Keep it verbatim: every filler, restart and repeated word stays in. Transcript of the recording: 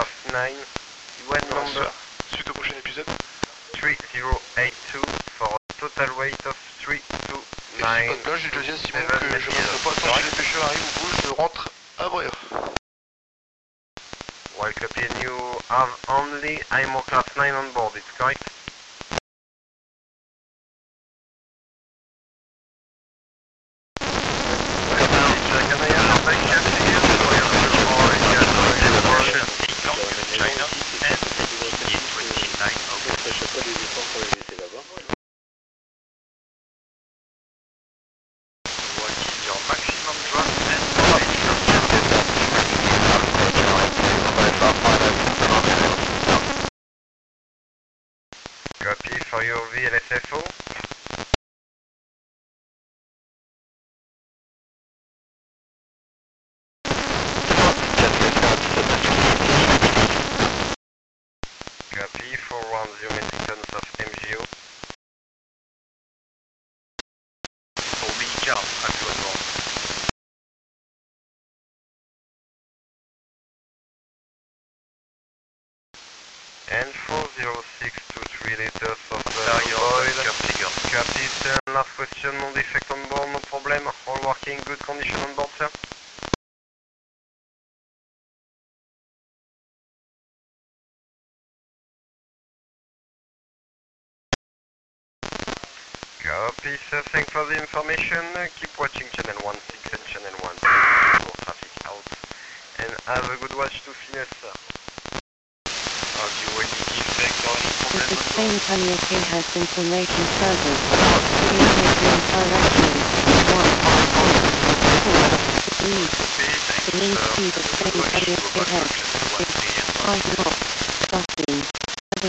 aircraft nine, U N number suite au prochain épisode. three zero eight two for a total weight of three two nine. Et je dis pas de je dis à Simon que je rentre pas tant que les pêcheurs arrivent ou bougent, je rentre à Brère. Well, copy, and you have only I M O class nine on board, it's correct? Copy for your V L S F O. Copy for one zero metric tons of M G O. For B car, actuellement. And four zero six two three liters of oil. Copy, sir. Last question, no defect on board, no problem. All working, good condition on board, sir. Copy, sir. Thanks for the information. Keep watching channel one six and channel one seven for traffic out. And have a good watch to finish, sir. At the same time your K has information service. Please, the link to the same time your K has. It's five